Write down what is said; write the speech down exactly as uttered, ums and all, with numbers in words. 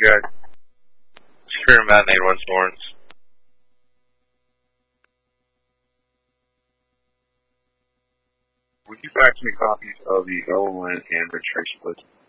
good. Spearman matinee runs Lawrence. Would you fax me copies of the Element and the Trace, please?